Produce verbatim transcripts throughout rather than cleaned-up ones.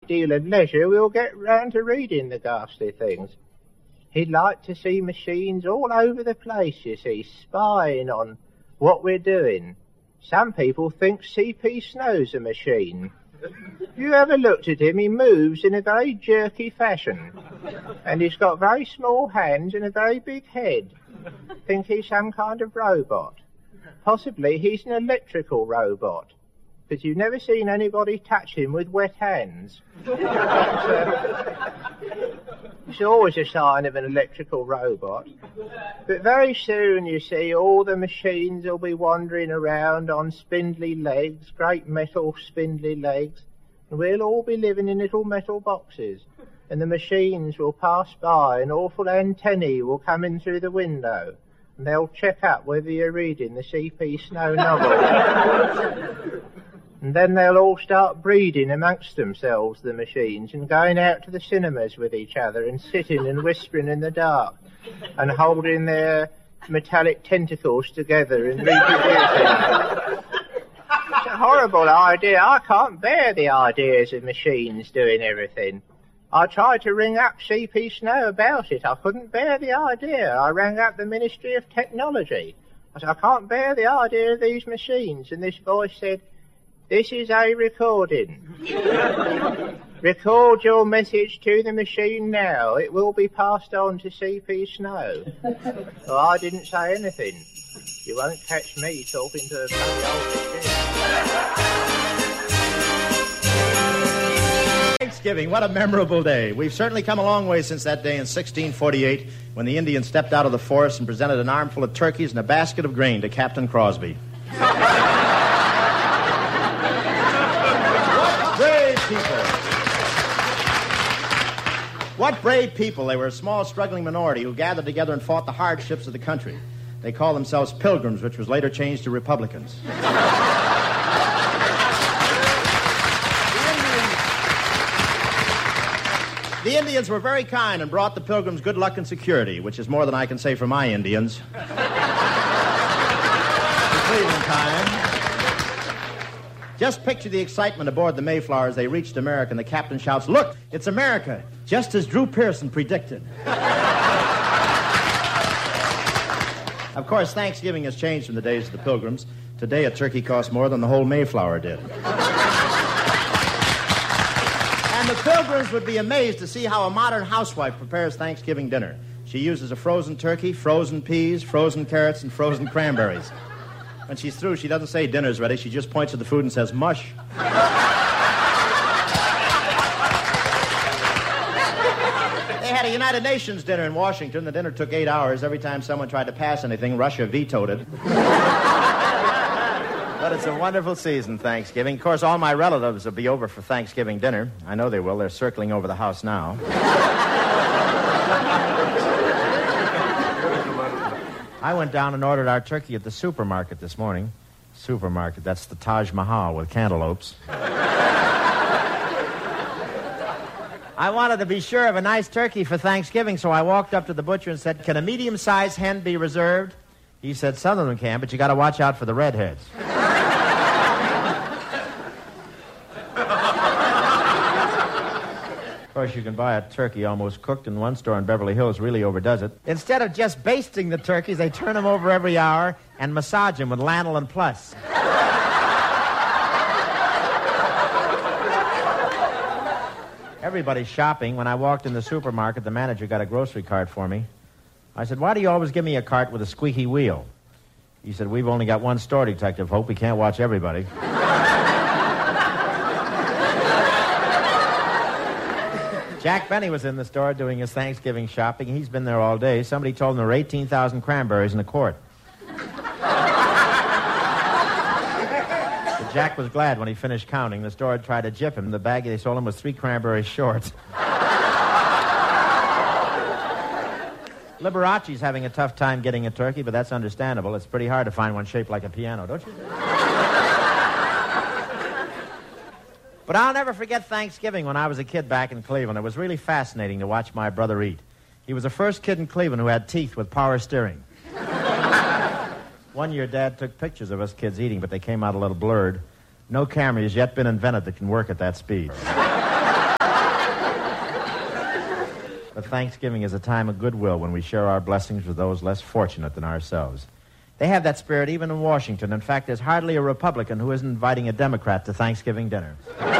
deal of leisure, we'll get round to reading the ghastly things. He'd like to see machines all over the place, you see, spying on what we're doing. Some people think C P Snow's a machine. If you ever looked at him, he moves in a very jerky fashion. And he's got very small hands and a very big head. Think he's some kind of robot. Possibly he's an electrical robot. But you've never seen anybody touch him with wet hands. But, uh, it's always a sign of an electrical robot. But very soon, you see, all the machines will be wandering around on spindly legs, great metal spindly legs, and we'll all be living in little metal boxes. And the machines will pass by, and awful antennae will come in through the window, and they'll check up whether you're reading the C P Snow novel. And then they'll all start breeding amongst themselves, the machines, and going out to the cinemas with each other and sitting and whispering in the dark and holding their metallic tentacles together and reproducing. It's a horrible idea. I can't bear the ideas of machines doing everything. I tried to ring up C P Snow about it. I couldn't bear the idea. I rang up the Ministry of Technology. I said, I can't bear the idea of these machines. And this voice said, this is a recording. Record your message to the machine now. It will be passed on to C P Snow. So I didn't say anything. You won't catch me talking to a bloody old machine. Thanksgiving, what a memorable day. We've certainly come a long way since that day in sixteen forty-eight when the Indians stepped out of the forest and presented an armful of turkeys and a basket of grain to Captain Crosby. People. What brave people. They were a small, struggling minority who gathered together and fought the hardships of the country. They called themselves Pilgrims, which was later changed to Republicans. the, Indians, the Indians were very kind and brought the Pilgrims good luck and security, which is more than I can say for my Indians. The Cleveland kind. Just picture the excitement aboard the Mayflower as they reached America, and the captain shouts, look, it's America, just as Drew Pearson predicted. Of course, Thanksgiving has changed from the days of the Pilgrims. Today, a turkey costs more than the whole Mayflower did. And the Pilgrims would be amazed to see how a modern housewife prepares Thanksgiving dinner. She uses a frozen turkey, frozen peas, frozen carrots, and frozen cranberries. When she's through, she doesn't say dinner's ready. She just points at the food and says, mush. They had a United Nations dinner in Washington. The dinner took eight hours. Every time someone tried to pass anything, Russia vetoed it. But it's a wonderful season, Thanksgiving. Of course, all my relatives will be over for Thanksgiving dinner. I know they will. They're circling over the house now. I went down and ordered our turkey at the supermarket this morning. Supermarket, that's the Taj Mahal with cantaloupes. I wanted to be sure of a nice turkey for Thanksgiving, so I walked up to the butcher and said, can a medium-sized hen be reserved? He said, some of them can, but you got to watch out for the redheads. Of course, you can buy a turkey almost cooked in one store in Beverly Hills, really overdoes it. Instead of just basting the turkeys, they turn them over every hour and massage them with Lanolin Plus. Everybody's shopping. When I walked in the supermarket, the manager got a grocery cart for me. I said, why do you always give me a cart with a squeaky wheel? He said, we've only got one store, Detective Hope. We can't watch everybody. Jack Benny was in the store doing his Thanksgiving shopping. He's been there all day. Somebody told him there were eighteen thousand cranberries in a quart. But Jack was glad when he finished counting. The store had tried to gyp him. The bag they sold him was three cranberries short. Liberace's having a tough time getting a turkey, but that's understandable. It's pretty hard to find one shaped like a piano, don't you? But I'll never forget Thanksgiving when I was a kid back in Cleveland. It was really fascinating to watch my brother eat. He was the first kid in Cleveland who had teeth with power steering. One year, Dad took pictures of us kids eating, but they came out a little blurred. No camera has yet been invented that can work at that speed. Thanksgiving is a time of goodwill when we share our blessings with those less fortunate than ourselves. They have that spirit even in Washington. In fact, there's hardly a Republican who isn't inviting a Democrat to Thanksgiving dinner.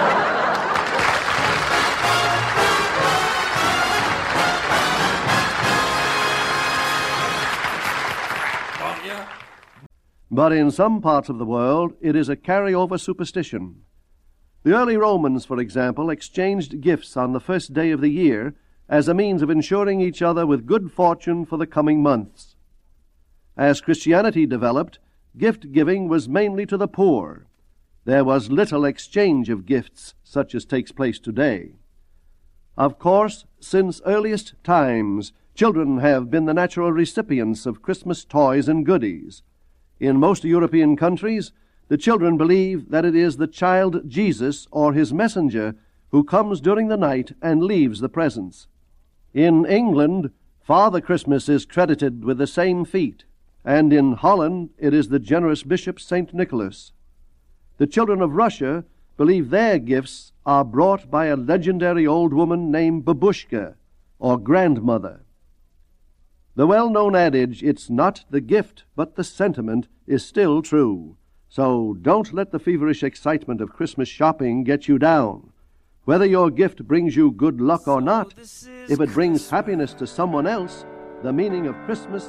But in some parts of the world, it is a carry-over superstition. The early Romans, for example, exchanged gifts on the first day of the year as a means of ensuring each other with good fortune for the coming months. As Christianity developed, gift-giving was mainly to the poor. There was little exchange of gifts such as takes place today. Of course, since earliest times, children have been the natural recipients of Christmas toys and goodies. In most European countries, the children believe that it is the child Jesus or his messenger who comes during the night and leaves the presents. In England, Father Christmas is credited with the same feat, and in Holland it is the generous Bishop Saint Nicholas. The children of Russia believe their gifts are brought by a legendary old woman named Babushka, or grandmother. The well-known adage, "It's not the gift, but the sentiment," is still true. So don't let the feverish excitement of Christmas shopping get you down. Whether your gift brings you good luck or not, if it brings happiness to someone else, the meaning of Christmas